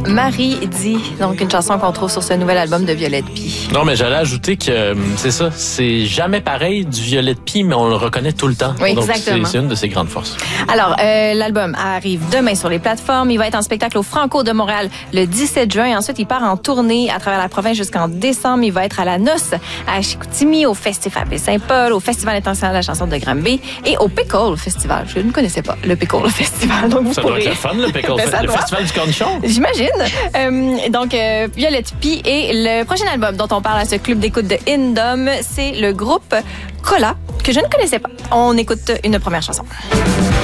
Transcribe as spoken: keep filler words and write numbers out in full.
Marie dit, donc une chanson qu'on trouve sur ce nouvel album de Violette Pie. Non, mais j'allais ajouter que euh, c'est ça, c'est jamais pareil du Violette Pie, mais on le reconnaît tout le temps. Oui, donc exactement. C'est, c'est une de ses grandes forces. Alors, euh, l'album arrive demain sur les plateformes. Il va être en spectacle au Franco de Montréal le dix-sept juin. Ensuite, il part en tournée à travers la province jusqu'en décembre. Il va être à la Noce, à Chicoutimi, au Festival Saint-Paul, au Festival international de la chanson de Granby et au Pickle Festival. Je ne connaissais pas le Pickle Festival. Donc vous ça pourrez... doit être le fun, le Pickle Ben, Festival. Le doit. Festival du cornichon. J'imagine. Euh, donc, euh, Violette Pie et le prochain album dont on parle à ce club d'écoute de Indom, c'est le groupe Cola, que je ne connaissais pas. On écoute une première chanson.